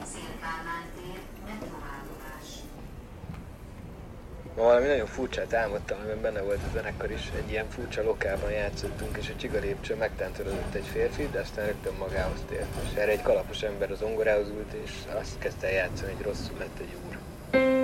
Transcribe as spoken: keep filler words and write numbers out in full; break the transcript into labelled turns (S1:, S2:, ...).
S1: Szél-Kálmán tér, metroállomás.
S2: Ma valami nagyon furcsát álmodtam, amiben benne volt a zenekar is. Egy ilyen furcsa lokálban játszottunk, és a csiga lépcső megtántorodott egy férfi, de aztán rögtön magához tért. És erre egy kalapos ember az zongorához ült, és azt kezdte el játszani, hogy rosszul lett egy úr.